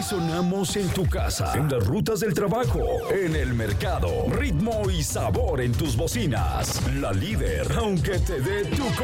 sonamos en tu casa, en las rutas del trabajo, en el mercado. Ritmo y sabor en tus bocinas. La líder, aunque te dé tu